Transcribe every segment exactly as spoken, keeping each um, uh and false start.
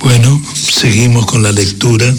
Bueno, seguimos con la lectura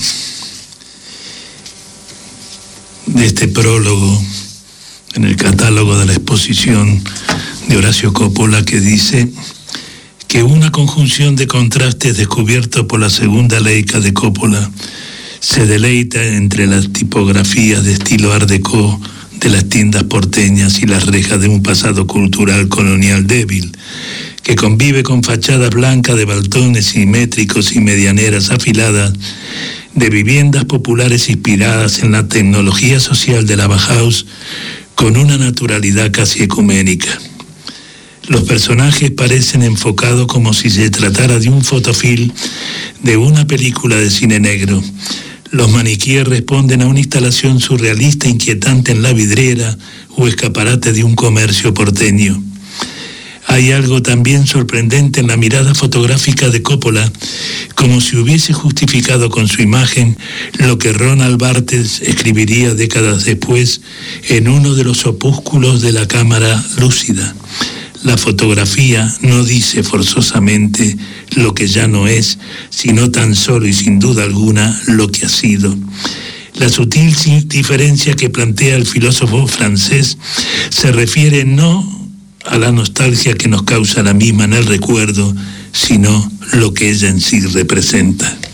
de este prólogo en el catálogo de la exposición de Horacio Coppola, que dice que una conjunción de contrastes descubiertos por la segunda leica de Coppola se deleita entre las tipografías de estilo Art Deco de las tiendas porteñas y las rejas de un pasado cultural colonial débil, que convive con fachadas blancas de balcones simétricos y medianeras afiladas de viviendas populares inspiradas en la tecnología social de la Bauhaus con una naturalidad casi ecuménica. Los personajes parecen enfocados como si se tratara de un fotofilm de una película de cine negro. Los maniquíes responden a una instalación surrealista inquietante en la vidriera o escaparate de un comercio porteño. Hay algo también sorprendente en la mirada fotográfica de Coppola, como si hubiese justificado con su imagen lo que Roland Barthes escribiría décadas después en uno de los opúsculos de la cámara lúcida. La fotografía no dice forzosamente lo que ya no es, sino tan solo y sin duda alguna lo que ha sido. La sutil diferencia que plantea el filósofo francés se refiere no a la nostalgia que nos causa la misma en el recuerdo, sino lo que ella en sí representa.